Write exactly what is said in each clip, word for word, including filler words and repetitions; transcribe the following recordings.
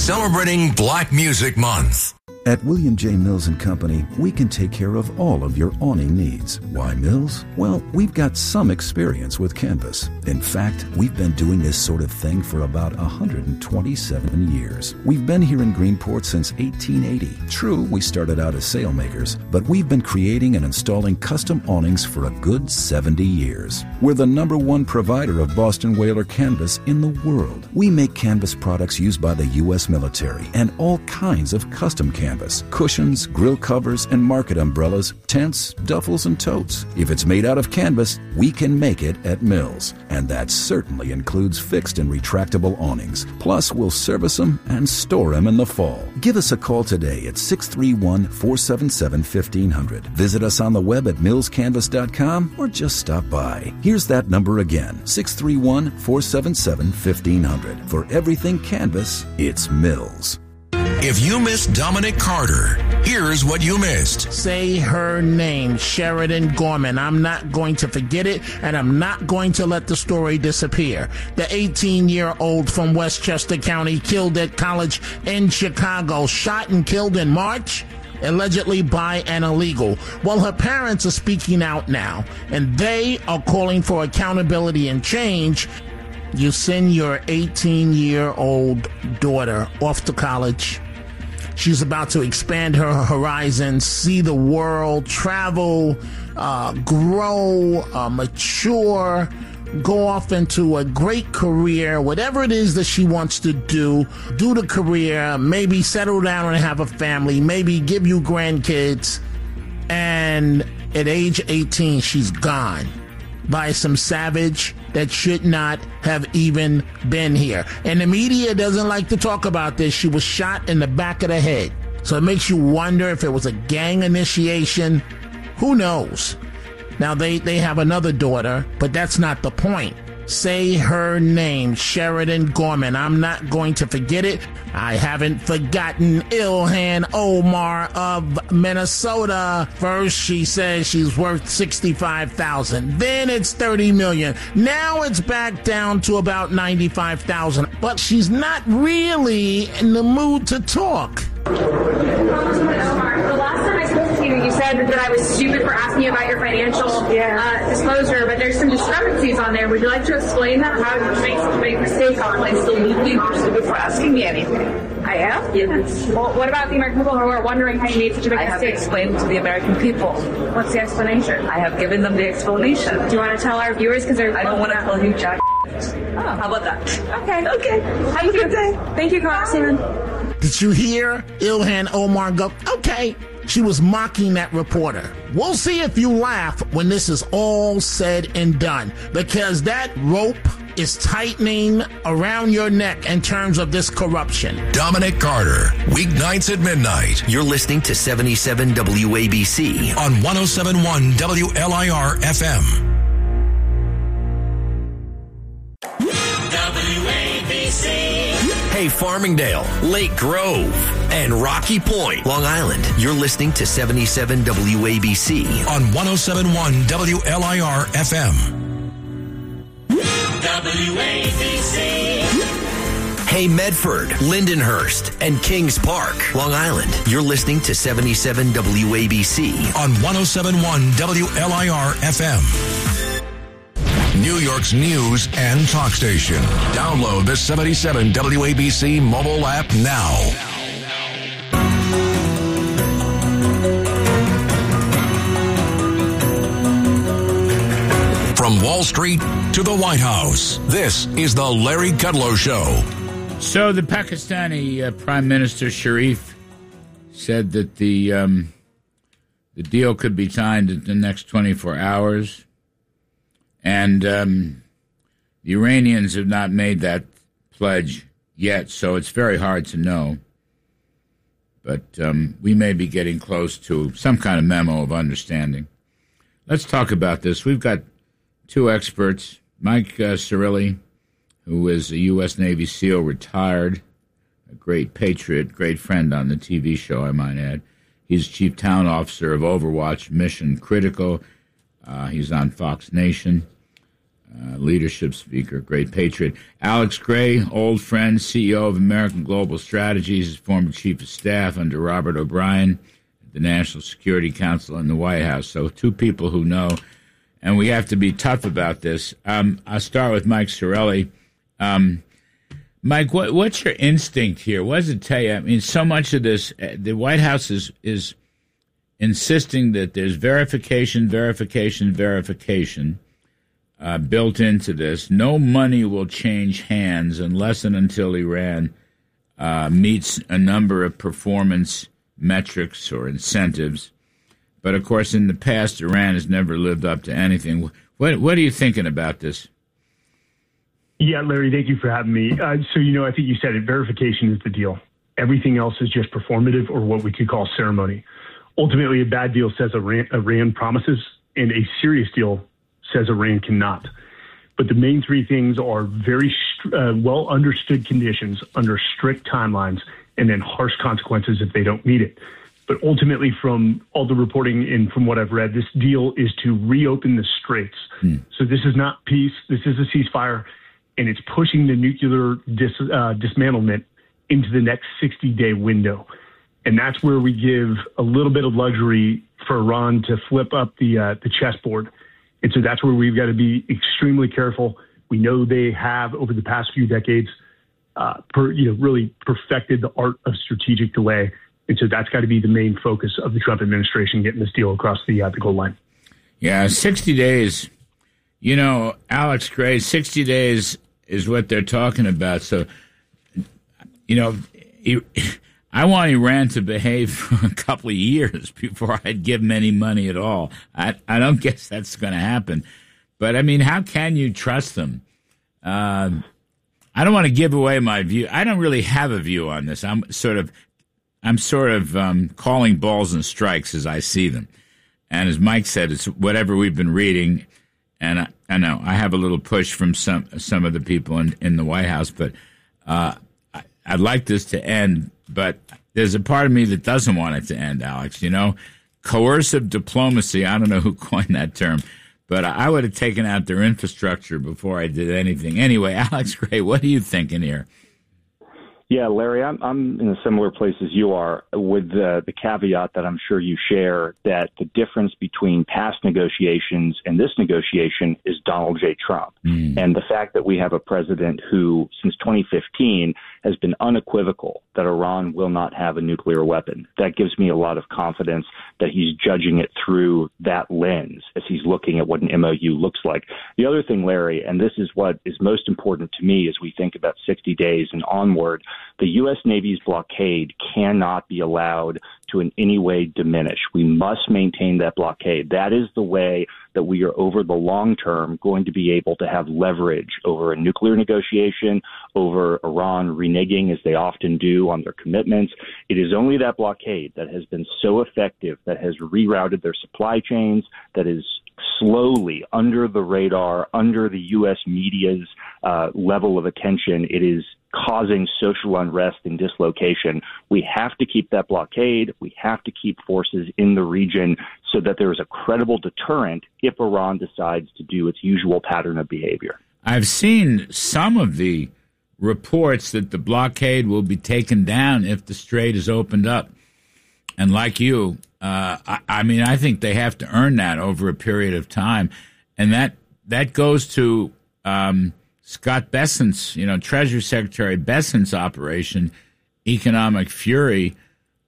celebrating Black Music Month. At William J. Mills and Company, we can take care of all of your awning needs. Why Mills? Well, we've got some experience with canvas. In fact, we've been doing this sort of thing for about one hundred twenty-seven years. We've been here in Greenport since eighteen eighty. True, we started out as sailmakers, but we've been creating and installing custom awnings for a good seventy years. We're the number one provider of Boston Whaler canvas in the world. We make canvas products used by the U S military and all kinds of custom canvas. Cushions, grill covers, and market umbrellas, tents, duffels, and totes. If it's made out of canvas, we can make it at Mills. And that certainly includes fixed and retractable awnings. Plus, we'll service them and store them in the fall. Give us a call today at six three one, four seven seven, one five zero zero. Visit us on the web at mills canvas dot com or just stop by. Here's that number again, six three one, four seven seven, one five zero zero. For everything canvas, it's Mills. If you missed Dominic Carter, here's what you missed. Say her name, Sheridan Gorman. I'm not going to forget it, and I'm not going to let the story disappear. The eighteen-year-old from Westchester County killed at college in Chicago, shot and killed in March, allegedly by an illegal. Well, her parents are speaking out now, and they are calling for accountability and change. You send your eighteen-year-old daughter off to college. She's about to expand her horizons, see the world, travel, uh, grow, uh, mature, go off into a great career, whatever it is that she wants to do, do the career, maybe settle down and have a family, maybe give you grandkids. And at age eighteen, she's gone by some savage that should not have even been here. And the media doesn't like to talk about this. She was shot in the back of the head. So it makes you wonder if it was a gang initiation. Who knows? Now, they, they have another daughter, but that's not the point. Say her name, Sheridan Gorman. I'm not going to forget it. I haven't forgotten Ilhan Omar of Minnesota. First, she says she's worth sixty-five thousand dollars. Then it's thirty million dollars. Now it's back down to about ninety-five thousand dollars. But she's not really in the mood to talk. Congresswoman Omar, the last time I spoke to you, you said that I was stupid for asking you about your financial uh, disclosure, but there's some discrepancies on there. Would you like to explain that? How did you make such a big mistake on it? Absolutely, you're stupid for asking me anything. I am? Yes. Well, what about the American people who are wondering how you made such a big I have mistake? explained to the American people. What's the explanation? I have given them the explanation. Do you want to tell our viewers? Because they're I don't want to tell you jack. Oh. How about that? Okay. Okay. Have a good day. Thank you, Congresswoman. Did you hear Ilhan Omar go, okay? She was mocking that reporter. We'll see if you laugh when this is all said and done, because that rope is tightening around your neck in terms of this corruption. Dominic Carter, weeknights at midnight. You're listening to seventy-seven W A B C on one oh seven point one W L I R F M. W A B C. Hey, Farmingdale, Lake Grove, and Rocky Point, Long Island. You're listening to seventy-seven W A B C on one oh seven point one W L I R F M. W A B C. Hey, Medford, Lindenhurst, and Kings Park, Long Island. You're listening to seventy-seven W A B C on one oh seven point one W L I R F M. New York's news and talk station. Download the seventy-seven W A B C mobile app now. From Wall Street to the White House, this is the Larry Kudlow Show. So the Pakistani uh, Prime Minister Sharif said that the um, the deal could be signed in the next twenty-four hours. And um, the Iranians have not made that pledge yet, so it's very hard to know. But um, we may be getting close to some kind of memo of understanding. Let's talk about this. We've got two experts, Mike uh, Cirilli, who is a U S Navy SEAL, retired, a great patriot, great friend on the T V show, I might add. He's Chief Talent Officer of Overwatch Mission Critical. Uh, he's on Fox Nation. uh, leadership speaker, great patriot. Alex Gray, old friend, C E O of American Global Strategies, former chief of staff under Robert O'Brien, the National Security Council in the White House. So two people who know, and we have to be tough about this. Um, I'll start with Mike Sarraille. Um, Mike, what, what's your instinct here? What does it tell you? I mean, so much of this, the White House is, is insisting that there's verification, verification, verification uh, built into this. No money will change hands unless and until Iran uh, meets a number of performance metrics or incentives. But, of course, in the past, Iran has never lived up to anything. What, what are you thinking about this? Yeah, Larry, thank you for having me. Uh, so, you know, I think you said it. Verification is the deal. Everything else is just performative or what we could call ceremony. Ultimately, a bad deal says Iran, Iran promises, and a serious deal says Iran cannot. But the main three things are very uh, well understood conditions under strict timelines and then harsh consequences if they don't meet it. But ultimately, from all the reporting and from what I've read, this deal is to reopen the straits. Hmm. So this is not peace. This is a ceasefire, and it's pushing the nuclear dis, uh, dismantlement into the next sixty-day window. And that's where we give a little bit of luxury for Iran to flip up the uh, the chessboard. And so that's where we've got to be extremely careful. We know they have, over the past few decades, uh, per, you know, really perfected the art of strategic delay. And so that's got to be the main focus of the Trump administration, getting this deal across the, uh, the goal line. Yeah, sixty days. You know, Alex Gray, sixty days is what they're talking about. So, you know, I want Iran to behave for a couple of years before I'd give them any money at all. I, I don't guess that's going to happen. But, I mean, how can you trust them? Uh, I don't want to give away my view. I don't really have a view on this. I'm sort of I'm sort of um, calling balls and strikes as I see them. And as Mike said, it's whatever we've been reading. And I, I know I have a little push from some some of the people in, in the White House, but uh, I, I'd like this to end. But there's a part of me that doesn't want it to end, Alex. You know, coercive diplomacy, I don't know who coined that term, but I would have taken out their infrastructure before I did anything. Anyway, Alex Gray, what are you thinking here? Yeah, Larry, I'm I'm in a similar place as you are, with the, the caveat that I'm sure you share, that the difference between past negotiations and this negotiation is Donald J. Trump. Mm. And the fact that we have a president who, since twenty fifteen, has been unequivocal that Iran will not have a nuclear weapon. That gives me a lot of confidence that he's judging it through that lens as he's looking at what an M O U looks like. The other thing, Larry, and this is what is most important to me as we think about sixty days and onward, the U S. Navy's blockade cannot be allowed to in any way diminish. We must maintain that blockade. That is the way that we are, over the long term, going to be able to have leverage over a nuclear negotiation, over Iran reneging, as they often do, on their commitments. It is only that blockade that has been so effective, that has rerouted their supply chains, that is slowly, under the radar, under the U S media's uh, level of attention, it is causing social unrest and dislocation. We have to keep that blockade. We have to keep forces in the region so that there is a credible deterrent if Iran decides to do its usual pattern of behavior. I've seen some of the reports that the blockade will be taken down if the strait is opened up. And like you, uh, I, I mean, I think they have to earn that over a period of time. And that that goes to um, Scott Bessent's, you know, Treasury Secretary Bessent's operation, Economic Fury.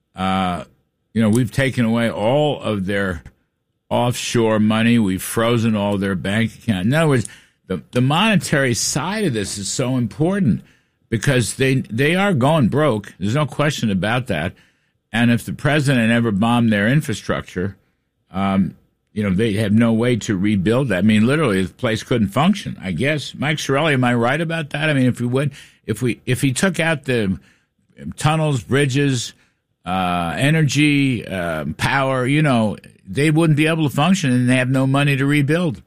Uh, you know, we've taken away all of their offshore money. We've frozen all their bank accounts. In other words, the, the monetary side of this is so important because they they are going broke. There's no question about that. And if the president ever bombed their infrastructure, um, you know, they have no way to rebuild that. I mean, literally, the place couldn't function, I guess. Mike Sarraille, am I right about that? I mean, if we would, if we, if he took out the tunnels, bridges, uh, energy, uh, power, you know, they wouldn't be able to function, and they have no money to rebuild.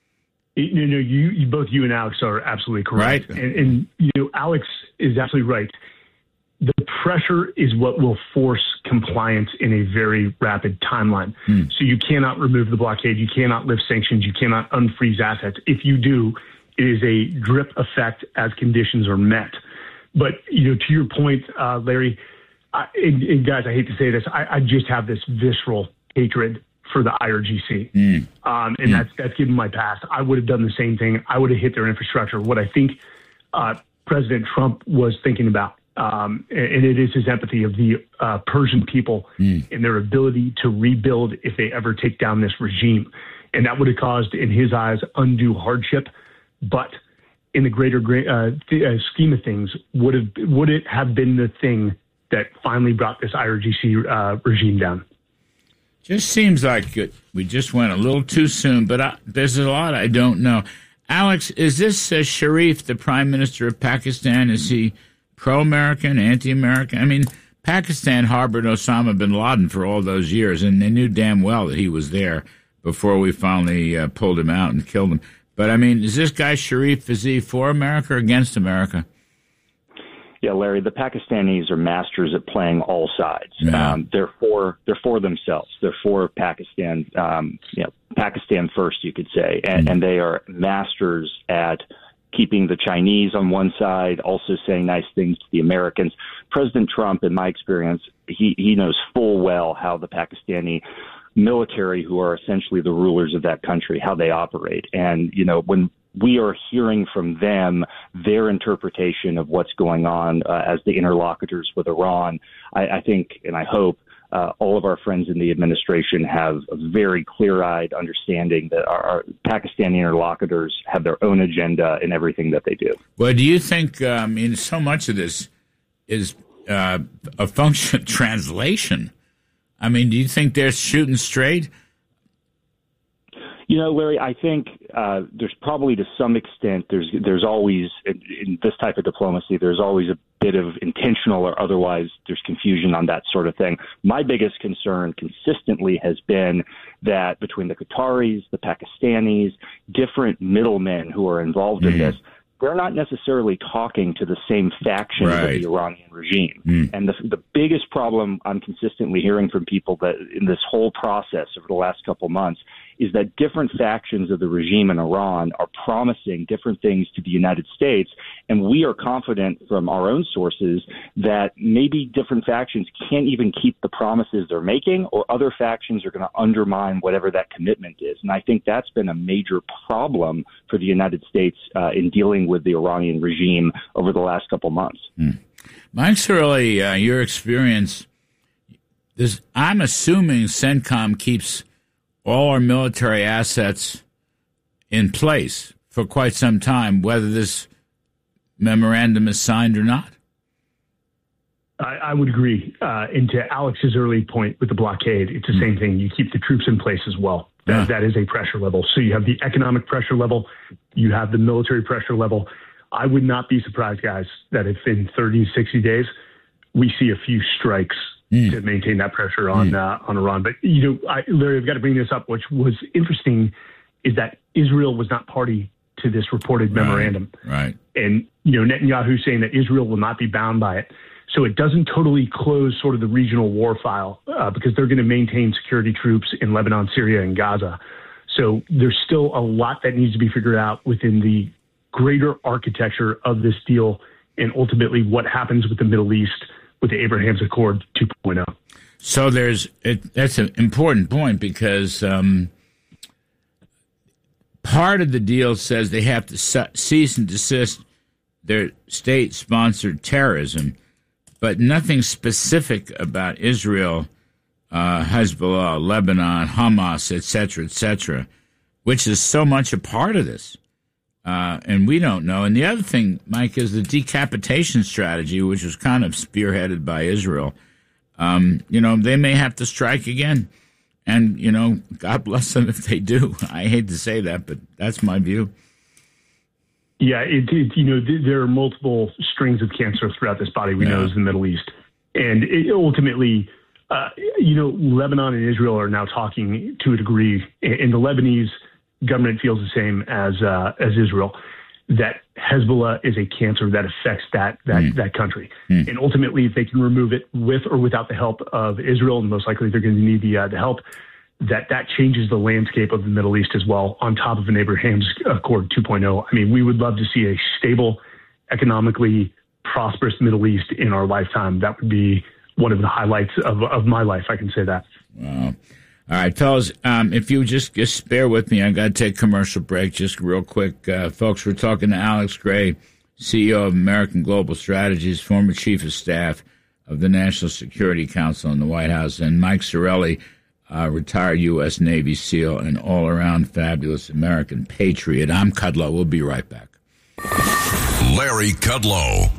You know, you, you both you and Alex are absolutely correct. Right. And, and, you know, Alex is absolutely right. The pressure is what will force compliance in a very rapid timeline. Mm. So you cannot remove the blockade. You cannot lift sanctions. You cannot unfreeze assets. If you do, it is a drip effect as conditions are met. But, you know, to your point, uh, Larry, I, and, and guys, I hate to say this, I, I just have this visceral hatred for the I R G C. Mm. Um, and mm. that's, that's given my past. I would have done the same thing. I would have hit their infrastructure. What I think uh, President Trump was thinking about, um, and it is his empathy of the uh, Persian people mm. and their ability to rebuild if they ever take down this regime. And that would have caused, in his eyes, undue hardship. But in the greater uh, th- uh, scheme of things, would have would it have been the thing that finally brought this I R G C uh, regime down? Just seems like it, we just went a little too soon, but I, there's a lot I don't know. Alex, is this uh, Sharif, the Prime Minister of Pakistan, is he pro-American, anti-American? I mean, Pakistan harbored Osama bin Laden for all those years, and they knew damn well that he was there before we finally uh, pulled him out and killed him. But, I mean, is this guy Sharif, is he for America or against America? Yeah, Larry, the Pakistanis are masters at playing all sides. Yeah. Um, they're for they're for themselves. They're for Pakistan, um, you know, Pakistan first, you could say, and, mm-hmm. and they are masters at keeping the Chinese on one side, also saying nice things to the Americans. President Trump, in my experience, he, he knows full well how the Pakistani military, who are essentially the rulers of that country, how they operate. And, you know, when we are hearing from them their interpretation of what's going on uh, as the interlocutors with Iran, I, I think and I hope uh, all of our friends in the administration have a very clear-eyed understanding that our, our Pakistani interlocutors have their own agenda in everything that they do. Well, do you think, uh, I mean, so much of this is uh, a function of translation? I mean, do you think they're shooting straight? You know, Larry, I think uh, there's probably to some extent, there's there's always, in, in this type of diplomacy, there's always a bit of intentional or otherwise there's confusion on that sort of thing. My biggest concern consistently has been that between the Qataris, the Pakistanis, different middlemen who are involved mm-hmm. in this, they're not necessarily talking to the same faction right. of the Iranian regime. Mm. And the, the biggest problem I'm consistently hearing from people that in this whole process over the last couple months is that different factions of the regime in Iran are promising different things to the United States. And we are confident from our own sources that maybe different factions can't even keep the promises they're making, or other factions are going to undermine whatever that commitment is. And I think that's been a major problem for the United States uh, in dealing with the Iranian regime over the last couple months. Mm. Mike Surley, uh, your experience, this, I'm assuming CENTCOM keeps all our military assets in place for quite some time, whether this memorandum is signed or not. I, I would agree. Uh, and to Alex's early point with the blockade, it's the mm. same thing. You keep the troops in place as well. That, yeah. that is a pressure level. So you have the economic pressure level, you have the military pressure level. I would not be surprised, guys, that if in thirty, sixty days, we see a few strikes Mm. to maintain that pressure on mm. uh, on Iran. But, you know, I, Larry, I've got to bring this up. Which was interesting is that Israel was not party to this reported right. memorandum. Right. And, you know, Netanyahu saying that Israel will not be bound by it. So it doesn't totally close sort of the regional war file uh, because they're going to maintain security troops in Lebanon, Syria, and Gaza. So there's still a lot that needs to be figured out within the greater architecture of this deal and ultimately what happens with the Middle East with the Abraham's Accord two point oh. So there's it, that's an important point because um, part of the deal says they have to su- cease and desist their state-sponsored terrorism, but nothing specific about Israel, uh, Hezbollah, Lebanon, Hamas, et cetera, et cetera, which is so much a part of this. Uh, and we don't know. And the other thing, Mike, is the decapitation strategy, which was kind of spearheaded by Israel. Um, you know, they may have to strike again. And, you know, God bless them if they do. I hate to say that, but that's my view. Yeah, it, it, you know, th- there are multiple strings of cancer throughout this body we yeah. know is the Middle East. And it ultimately, uh, you know, Lebanon and Israel are now talking to a degree, and the Lebanese government feels the same as uh, as Israel, that Hezbollah is a cancer that affects that that, mm. that country. Mm. And ultimately, if they can remove it with or without the help of Israel, and most likely they're going to need the, uh, the help, that that changes the landscape of the Middle East as well, on top of an Abraham's Accord two point oh. I mean, we would love to see a stable, economically prosperous Middle East in our lifetime. That would be one of the highlights of, of my life, I can say that. Wow. All right, fellas, um, if you just, just bear with me, I got to take a commercial break just real quick. Uh, folks, we're talking to Alex Gray, C E O of American Global Strategies, former chief of staff of the National Security Council in the White House, and Mike Sarraille, uh, retired U S Navy SEAL and all-around fabulous American patriot. I'm Kudlow. We'll be right back. Larry Kudlow.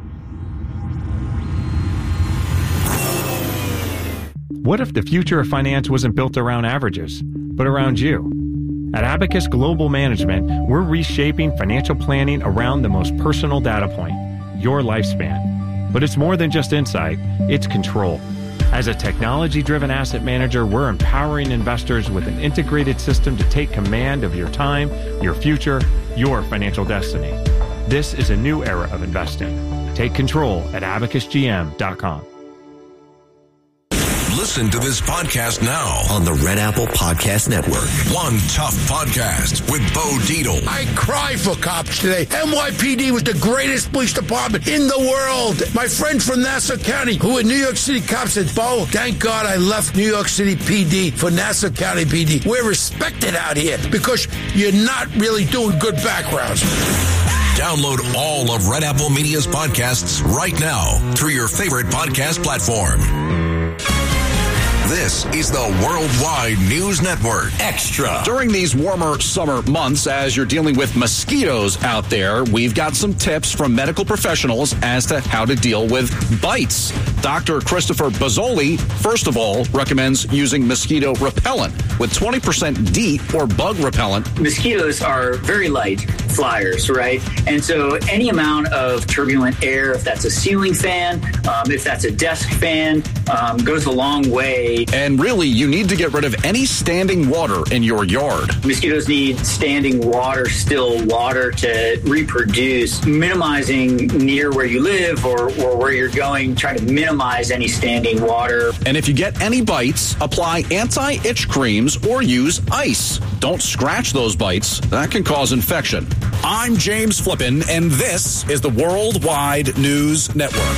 What if the future of finance wasn't built around averages, but around you? At Abacus Global Management, we're reshaping financial planning around the most personal data point, your lifespan. But it's more than just insight, it's control. As a technology-driven asset manager, we're empowering investors with an integrated system to take command of your time, your future, your financial destiny. This is a new era of investing. Take control at abacus g m dot com. Listen to this podcast now on the Red Apple Podcast Network. One Tough Podcast with Bo Dietl. I cry for cops today. N Y P D was the greatest police department in the world. My friend from Nassau County, who in New York City cops, said, Bo, thank God I left New York City P D for Nassau County P D. We're respected out here because you're not really doing good backgrounds. Download all of Red Apple Media's podcasts right now through your favorite podcast platform. This is the Worldwide News Network Extra. During these warmer summer months, as you're dealing with mosquitoes out there, we've got some tips from medical professionals as to how to deal with bites. Doctor Christopher Bozzoli, first of all, recommends using mosquito repellent with twenty percent DEET or bug repellent. Mosquitoes are very light flyers, right? And so any amount of turbulent air, if that's a ceiling fan, um, if that's a desk fan, um, goes a long way. And really, you need to get rid of any standing water in your yard. Mosquitoes need standing water, still water to reproduce. Minimizing near where you live or, or where you're going, try to minimize any standing water. And if you get any bites, apply anti-itch creams or use ice. Don't scratch those bites. That can cause infection. I'm James Flippin, and this is the Worldwide News Network.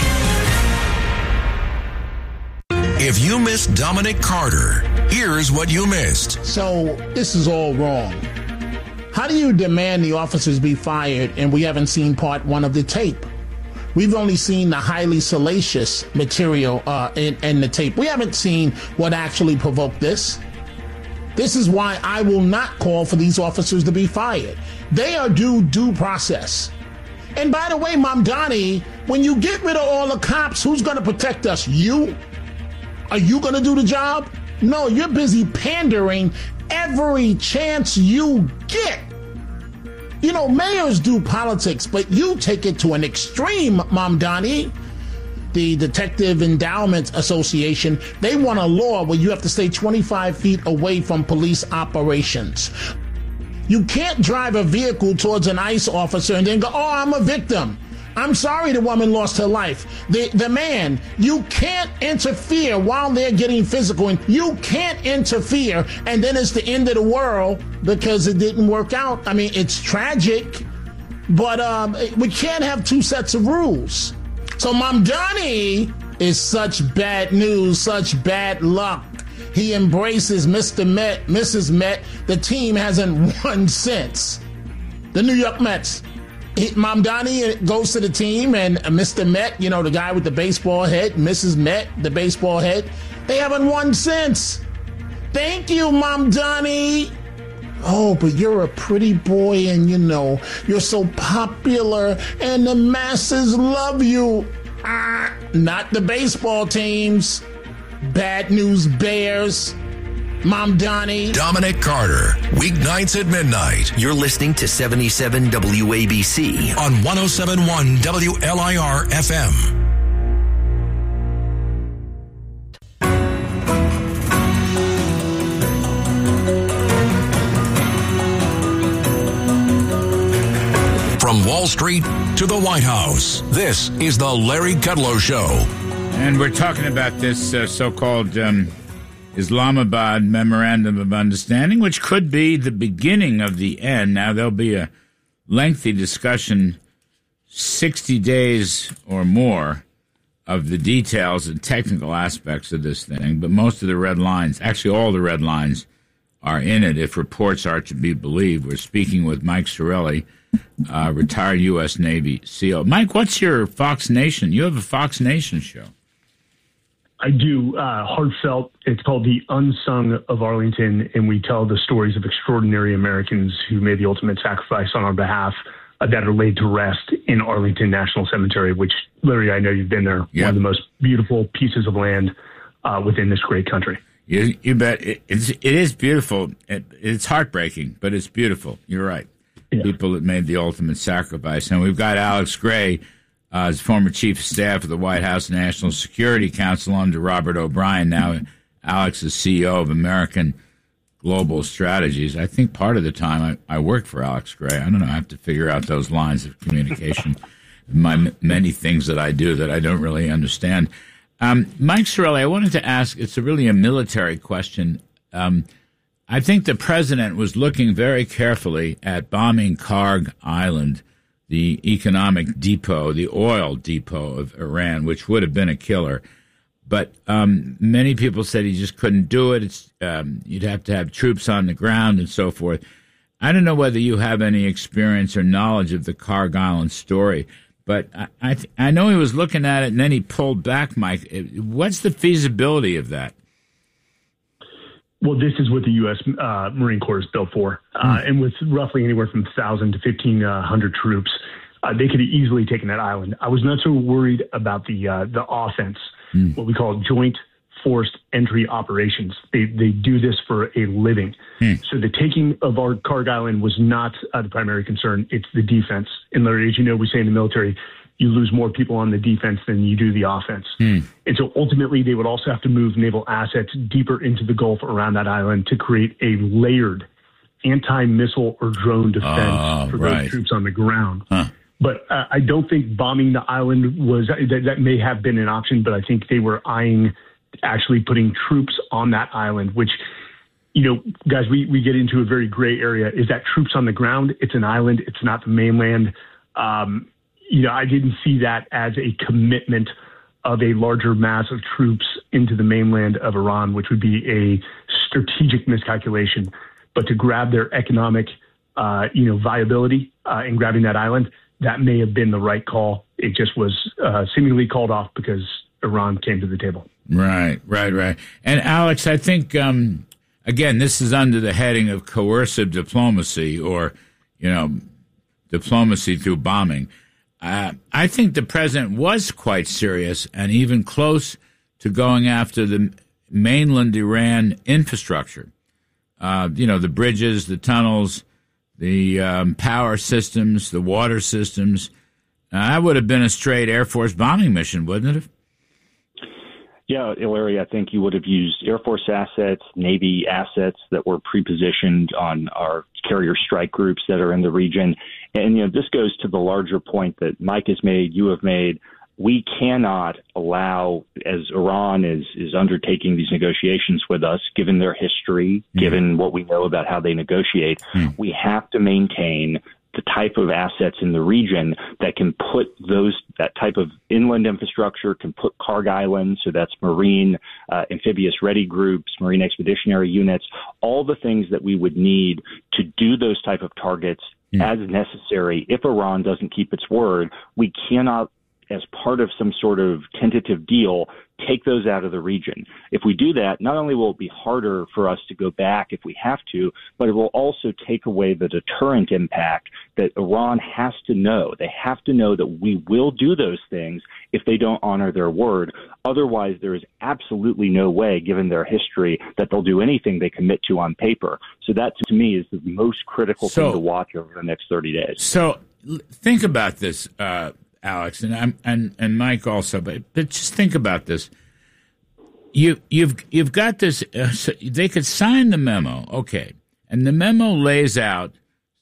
If you missed Dominic Carter, here's what you missed. So this is all wrong. How do you demand the officers be fired and we haven't seen part one of the tape? We've only seen the highly salacious material uh, in, in the tape. We haven't seen what actually provoked this. This is why I will not call for these officers to be fired. They are due due process. And by the way, Mamdani, when you get rid of all the cops, who's going to protect us? You? Are you going to do the job? No, you're busy pandering every chance you get. You know, mayors do politics, but you take it to an extreme, Mamdani. The Detective Endowment Association, they want a law where you have to stay twenty-five feet away from police operations. You can't drive a vehicle towards an ICE officer and then go, oh, I'm a victim. I'm sorry the woman lost her life. The the man, you can't interfere while they're getting physical. And you can't interfere and then it's the end of the world because it didn't work out. I mean, it's tragic, but um, we can't have two sets of rules. So Mamdani is such bad news, such bad luck. He embraces Mister Met, Missus Met. The team hasn't won since. The New York Mets. He, Mamdani goes to the team, and Mister Met, you know, the guy with the baseball head, Missus Met, the baseball head, they haven't won since. Thank you, Mamdani. Oh, but you're a pretty boy, and, you know, you're so popular, and the masses love you. Ah, not the baseball teams. Bad News Bears. Mamdani. Dominic Carter, weeknights at midnight. You're listening to seventy-seven W A B C on one oh seven point one W L I R F M. From Wall Street to the White House, this is the Larry Kudlow Show. And we're talking about this uh, so-called um, Islamabad Memorandum of Understanding, which could be the beginning of the end. Now, there'll be a lengthy discussion, sixty days or more, of the details and technical aspects of this thing. But most of the red lines, actually all the red lines, are in it, if reports are to be believed. We're speaking with Mike Sarraille, uh, retired U S Navy SEAL. Mike, what's your Fox Nation? You have a Fox Nation show. I do. Uh, heartfelt. It's called The Unsung of Arlington, and we tell the stories of extraordinary Americans who made the ultimate sacrifice on our behalf uh, that are laid to rest in Arlington National Cemetery, which, Larry, I know you've been there. Yep. One of the most beautiful pieces of land uh, within this great country. You, you bet. It, it's, it is beautiful. It, it's heartbreaking, but it's beautiful. You're right. Yeah. People that made the ultimate sacrifice. And we've got Alex Gray, uh, as former chief of staff of the White House National Security Council under Robert O'Brien. Now Alex is C E O of American Global Strategies. I think part of the time I, I worked for Alex Gray. I don't know. I have to figure out those lines of communication. My m- many things that I do that I don't really understand. Um, Mike Sarraille, I wanted to ask, it's a really a military question. Um, I think the president was looking very carefully at bombing Karg Island, the economic depot, the oil depot of Iran, which would have been a killer. But um, many people said he just couldn't do it. It's, um, you'd have to have troops on the ground and so forth. I don't know whether you have any experience or knowledge of the Karg Island story, but I I, th- I know he was looking at it and then he pulled back, Mike. What's the feasibility of that? Well, this is what the U S Uh, Marine Corps is built for. Uh, and with roughly anywhere from one thousand to fifteen hundred troops, uh, they could have easily taken that island. I was not so worried about the uh, the offense, mm. what we call joint forced entry operations. They they do this for a living. Mm. So the taking of our Karg Island was not uh, the primary concern. It's the defense. And Larry, as you know, we say in the military, you lose more people on the defense than you do the offense. Mm. And so ultimately, they would also have to move naval assets deeper into the Gulf around that island to create a layered anti-missile or drone defense uh, for right. those troops on the ground. Huh. But uh, I don't think bombing the island was, that, that may have been an option, but I think they were eyeing actually putting troops on that island, which, you know, guys, we, we get into a very gray area. Is that troops on the ground? It's an island. It's not the mainland. Um, You know, I didn't see that as a commitment of a larger mass of troops into the mainland of Iran, which would be a strategic miscalculation. But to grab their economic, uh, you know, viability uh, in grabbing that island, that may have been the right call. It just was uh, seemingly called off because Iran came to the table. Right, right, right. And Alex, I think, um, again, this is under the heading of coercive diplomacy or, you know, diplomacy through bombing. Uh, I think the president was quite serious and even close to going after the mainland Iran infrastructure. Uh, you know, the bridges, the tunnels, the um, power systems, the water systems. Uh, that would have been a straight Air Force bombing mission, wouldn't it have? Yeah, Larry, I think you would have used Air Force assets, Navy assets that were pre-positioned on our carrier strike groups that are in the region. And, you know, this goes to the larger point that Mike has made, you have made. We cannot allow, as Iran is, is undertaking these negotiations with us, given their history, mm-hmm. given what we know about how they negotiate, mm-hmm. we have to maintain the type of assets in the region that can put those, that type of inland infrastructure, can put Karg Island, so that's Marine, uh, amphibious ready groups, Marine expeditionary units, all the things that we would need to do those type of targets mm. as necessary. If Iran doesn't keep its word, we cannot, as part of some sort of tentative deal, take those out of the region. If we do that, not only will it be harder for us to go back if we have to, but it will also take away the deterrent impact that Iran has to know. They have to know that we will do those things if they don't honor their word. Otherwise, there is absolutely no way, given their history, that they'll do anything they commit to on paper. So that, to me, is the most critical so, thing to watch over the next thirty days. So think about this, uh, Alex, and I'm, and and Mike also, but but just think about this. You you've you've got this. Uh, so they could sign the memo, okay, and the memo lays out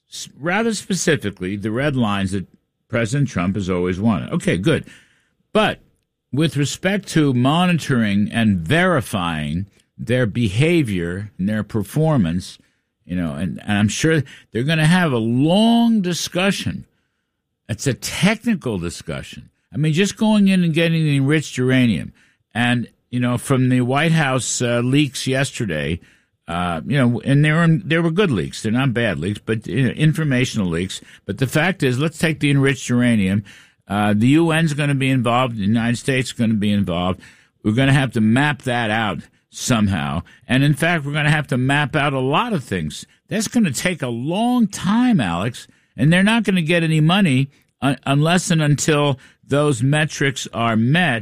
rather specifically the red lines that President Trump has always wanted. Okay, good. But with respect to monitoring and verifying their behavior and their performance, you know, and, and I'm sure they're going to have a long discussion. It's a technical discussion. I mean, just going in and getting the enriched uranium. And, you know, from the White House uh, leaks yesterday, uh, you know, and they were, they were good leaks. They're not bad leaks, but you know, informational leaks. But the fact is, let's take the enriched uranium. Uh, the U N's going to be involved. The United States is going to be involved. We're going to have to map that out somehow. And, in fact, we're going to have to map out a lot of things. That's going to take a long time, Alex, and they're not going to get any money un- unless and until those metrics are met.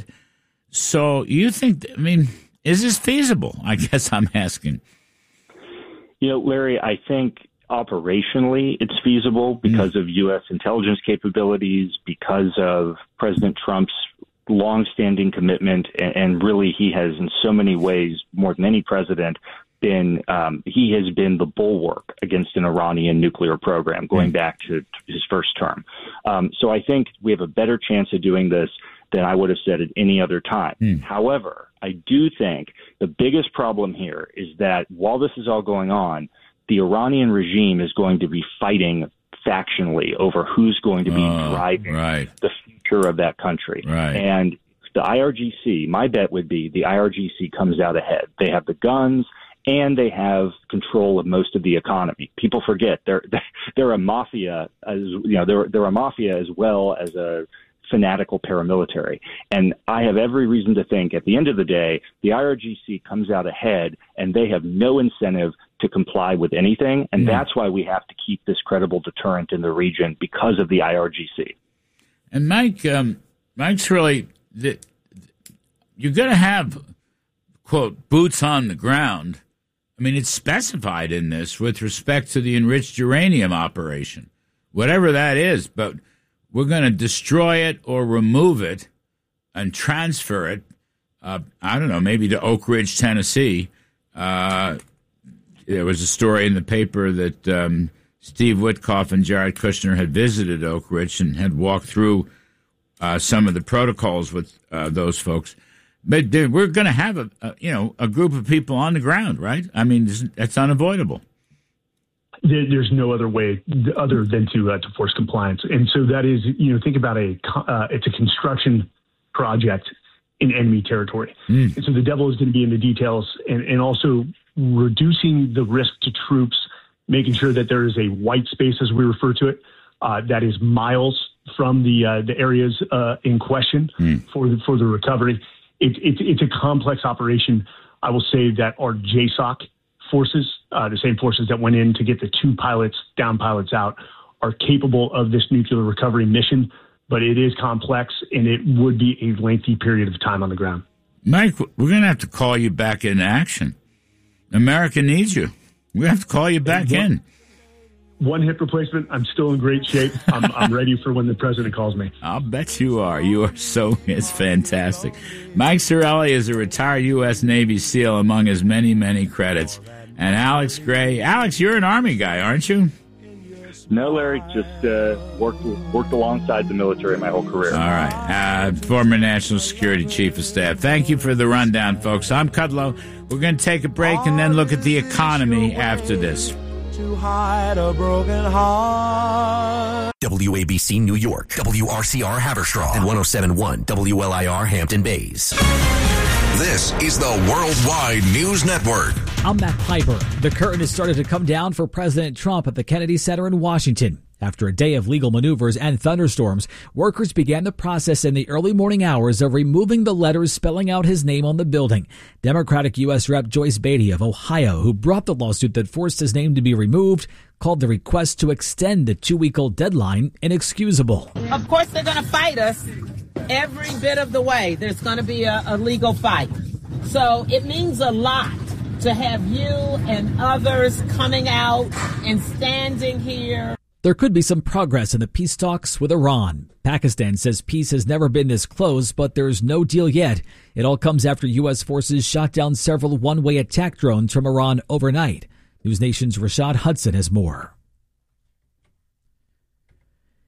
So you think, I mean, is this feasible? I guess I'm asking. You know, Larry, I think operationally it's feasible because mm. of U S intelligence capabilities, because of President Trump's longstanding commitment, and, and really he has in so many ways, more than any president, been um, he has been the bulwark against an Iranian nuclear program going mm. back to, to his first term. Um, so I think we have a better chance of doing this than I would have said at any other time. Mm. However, I do think the biggest problem here is that while this is all going on, the Iranian regime is going to be fighting factionally over who's going to be uh, driving right. the future of that country. Right. And the I R G C, my bet would be the I R G C comes out ahead. They have the guns and they have control of most of the economy. People forget they're they're a mafia, as you know, they're they're a mafia as well as a fanatical paramilitary. And I have every reason to think at the end of the day, the I R G C comes out ahead and they have no incentive to comply with anything. And mm. that's why we have to keep this credible deterrent in the region, because of the I R G C. And Mike, um, Mike's really, the, you're going to have, quote, boots on the ground. I mean, it's specified in this with respect to the enriched uranium operation, whatever that is, but we're going to destroy it or remove it and transfer it, uh, I don't know, maybe to Oak Ridge, Tennessee. Uh, there was a story in the paper that um, Steve Witkoff and Jared Kushner had visited Oak Ridge and had walked through uh, some of the protocols with uh, those folks. But we're going to have a, a, you know, a group of people on the ground, right? I mean, that's unavoidable. There's no other way other than to uh, to force compliance, and so that is, you know, think about a uh, it's a construction project in enemy territory, mm. and so the devil is going to be in the details, and, and also reducing the risk to troops, making sure that there is a white space, as we refer to it, uh, that is miles from the uh, the areas uh, in question mm. for the, for the recovery. It, it, it's a complex operation. I will say that our J SOC forces, uh, the same forces that went in to get the two pilots, down pilots out, are capable of this nuclear recovery mission, but it is complex and it would be a lengthy period of time on the ground. Mike, we're going to have to call you back in action. America needs you. We have to call you back one, in. One hip replacement. I'm still in great shape. I'm, I'm ready for when the president calls me. I'll bet you are. You are so, it's fantastic. Mike Sarraille is a retired U S Navy SEAL among his many, many credits. And Alex Gray. Alex, you're an Army guy, aren't you? No, Larry, just uh, worked worked alongside the military my whole career. All right. Uh, former National Security Chief of Staff. Thank you for the rundown, folks. I'm Kudlow. We're going to take a break and then look at the economy after this. To hide a broken heart. W A B C New York, W R C R Haverstraw, and one oh seven point one W L I R Hampton Bays. This is the Worldwide News Network. I'm Matt Piper. The curtain has started to come down for President Trump at the Kennedy Center in Washington. After a day of legal maneuvers and thunderstorms, workers began the process in the early morning hours of removing the letters spelling out his name on the building. Democratic U S Rep Joyce Beatty of Ohio, who brought the lawsuit that forced his name to be removed, called the request to extend the two-week-old deadline inexcusable. Of course, they're going to fight us every bit of the way. There's going to be a, a legal fight. So it means a lot to have you and others coming out and standing here. There could be some progress in the peace talks with Iran. Pakistan says peace has never been this close, but there's no deal yet. It all comes after U S forces shot down several one-way attack drones from Iran overnight. News Nation's Rashad Hudson has more.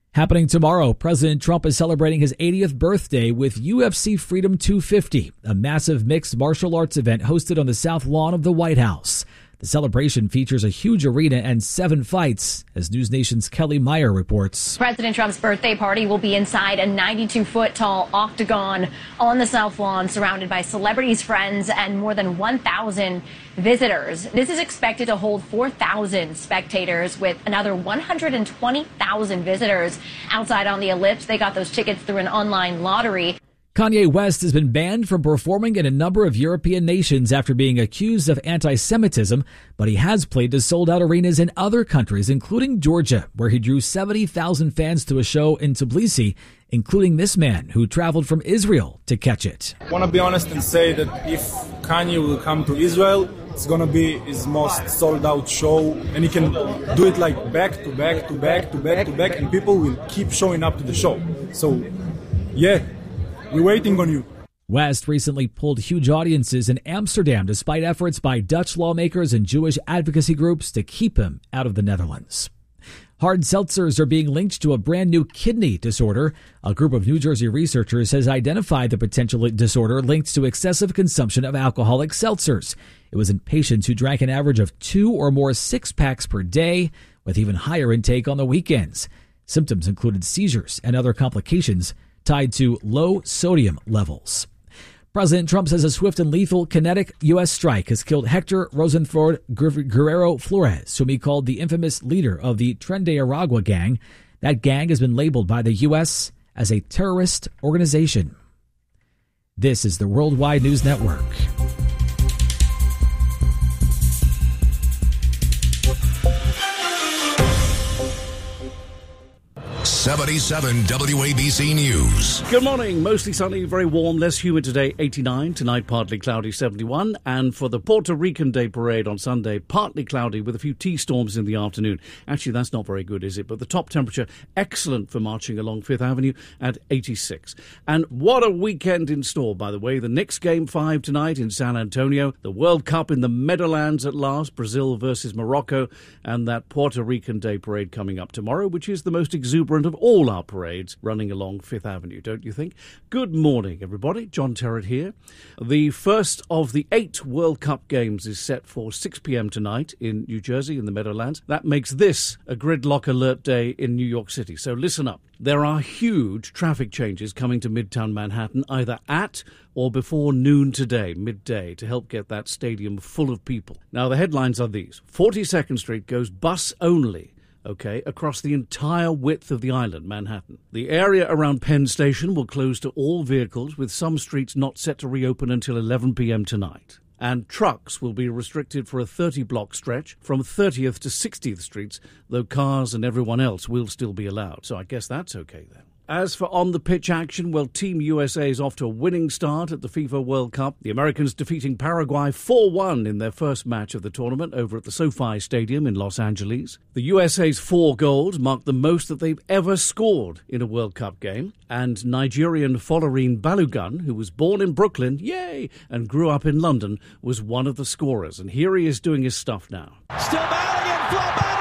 Happening tomorrow, President Trump is celebrating his eightieth birthday with U F C Freedom two fifty, a massive mixed martial arts event hosted on the South Lawn of the White House. The celebration features a huge arena and seven fights, as News Nation's Kelly Meyer reports. President Trump's birthday party will be inside a ninety-two foot tall octagon on the South Lawn, surrounded by celebrities, friends, and more than one thousand visitors. This is expected to hold four thousand spectators with another one hundred twenty thousand visitors outside on the ellipse. They got those tickets through an online lottery. Kanye West has been banned from performing in a number of European nations after being accused of anti-Semitism, but he has played to sold-out arenas in other countries, including Georgia, where he drew seventy thousand fans to a show in Tbilisi, including this man who traveled from Israel to catch it. I want to be honest and say that if Kanye will come to Israel, it's going to be his most sold-out show, and he can do it like back to back to back to back to back, and people will keep showing up to the show. So, yeah. We're waiting on you. West recently pulled huge audiences in Amsterdam despite efforts by Dutch lawmakers and Jewish advocacy groups to keep him out of the Netherlands. Hard seltzers are being linked to a brand new kidney disorder. A group of New Jersey researchers has identified the potential disorder linked to excessive consumption of alcoholic seltzers. It was in patients who drank an average of two or more six-packs per day, with even higher intake on the weekends. Symptoms included seizures and other complications tied to low sodium levels. President Trump says a swift and lethal kinetic U S strike has killed Hector Rosenford Guerrero Flores, whom he called the infamous leader of the Tren de Aragua gang. That gang has been labeled by the U S as a terrorist organization. This is the Worldwide News Network. seventy-seven W A B C News. Good morning. Mostly sunny, very warm, less humid today, eighty-nine. Tonight, partly cloudy, seventy-one. And for the Puerto Rican Day Parade on Sunday, partly cloudy with a few T-storms in the afternoon. Actually, that's not very good, is it? But the top temperature, excellent for marching along Fifth Avenue at eighty-six. And what a weekend in store, by the way. The Knicks Game five tonight in San Antonio. The World Cup in the Meadowlands at last, Brazil versus Morocco. And that Puerto Rican Day Parade coming up tomorrow, which is the most exuberant of all our parades running along Fifth Avenue, don't you think? Good morning, everybody. John Terrett here. The first of the eight World Cup games is set for six p.m. tonight in New Jersey in the Meadowlands. That makes this a gridlock alert day in New York City. So listen up. There are huge traffic changes coming to Midtown Manhattan either at or before noon today, midday, to help get that stadium full of people. Now, the headlines are these. forty-second Street goes bus only. Okay, across the entire width of the island, Manhattan. The area around Penn Station will close to all vehicles, with some streets not set to reopen until eleven p.m. tonight. And trucks will be restricted for a thirty-block stretch from thirtieth to sixtieth Streets, though cars and everyone else will still be allowed. So I guess that's okay then. As for on-the-pitch action, well, Team U S A is off to a winning start at the FIFA World Cup. The Americans defeating Paraguay four one in their first match of the tournament over at the SoFi Stadium in Los Angeles. The U S A's four goals marked the most that they've ever scored in a World Cup game. And Nigerian Folarin Balogun, who was born in Brooklyn, yay, and grew up in London, was one of the scorers. And here he is doing his stuff now. Still Balogun, Flo Balogun!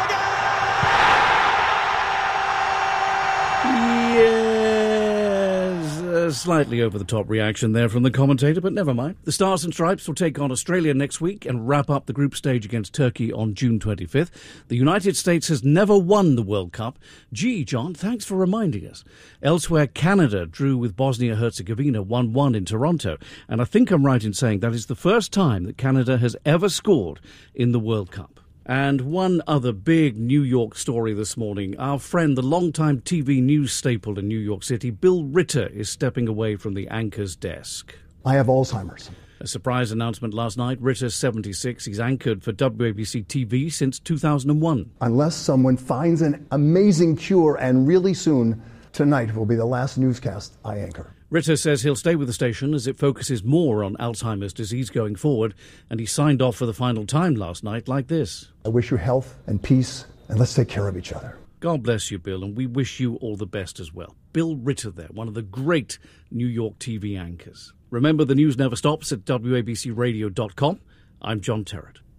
Yes, a slightly over-the-top reaction there from the commentator, but never mind. The Stars and Stripes will take on Australia next week and wrap up the group stage against Turkey on June twenty-fifth. The United States has never won the World Cup. Gee, John, thanks for reminding us. Elsewhere, Canada drew with Bosnia-Herzegovina one one in Toronto, and I think I'm right in saying that is the first time that Canada has ever scored in the World Cup. And one other big New York story this morning. Our friend, the longtime T V news staple in New York City, Bill Ritter, is stepping away from the anchor's desk. I have Alzheimer's. A surprise announcement last night. Ritter's seventy-six. He's anchored for W A B C T V since two thousand one. Unless someone finds an amazing cure, and really soon, tonight will be the last newscast I anchor. Ritter says he'll stay with the station as it focuses more on Alzheimer's disease going forward, and he signed off for the final time last night like this. I wish you health and peace, and let's take care of each other. God bless you, Bill, and we wish you all the best as well. Bill Ritter there, one of the great New York T V anchors. Remember, the news never stops at W A B C radio dot com. I'm John Terrett.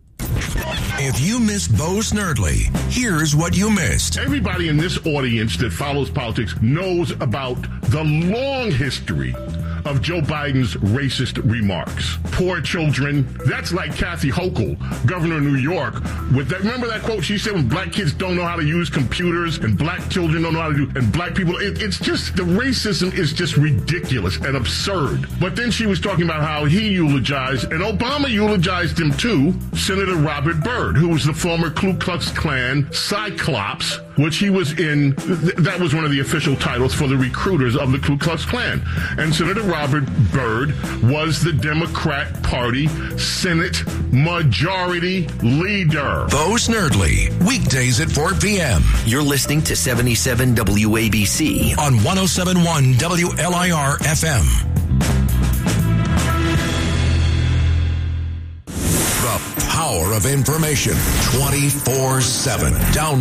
If you missed Bo Snerdley, here's what you missed. Everybody in this audience that follows politics knows about the long history of Joe Biden's racist remarks. Poor children. That's like Kathy Hochul, governor of New York. With that, remember that quote she said when black kids don't know how to use computers and black children don't know how to do, and black people, it, it's just, the racism is just ridiculous and absurd. But then she was talking about how he eulogized, and Obama eulogized him too, Senator Robert Byrd, who was the former Ku Klux Klan Cyclops, which he was in, th- that was one of the official titles for the recruiters of the Ku Klux Klan. And Senator Robert Byrd was the Democrat Party Senate Majority Leader. Bo Snerdley, weekdays at four p.m. You're listening to seventy-seven W A B C on one oh seven point one W L I R F M. The power of information twenty-four seven. Down